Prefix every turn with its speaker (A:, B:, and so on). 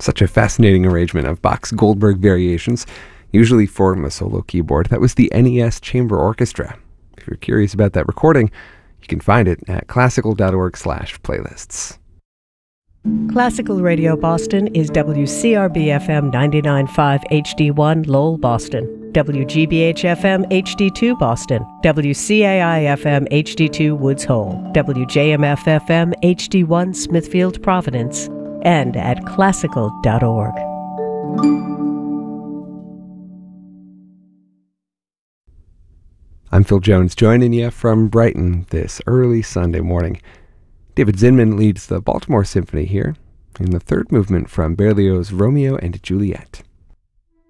A: Such a fascinating arrangement of Bach's Goldberg variations, usually for a solo keyboard. That was the NES Chamber Orchestra. If you're curious about that recording, you can find it at classical.org/playlists.
B: Classical Radio Boston is WCRB-FM 99.5 HD1 Lowell, Boston, WGBH-FM HD2 Boston, WCAI-FM HD2 Woods Hole, WJMF-FM HD1 Smithfield, Providence, and at classical.org.
A: I'm Phil Jones, joining you from Brighton this early Sunday morning. David Zinman leads the Baltimore Symphony here in the third movement from Berlioz's Romeo and Juliet.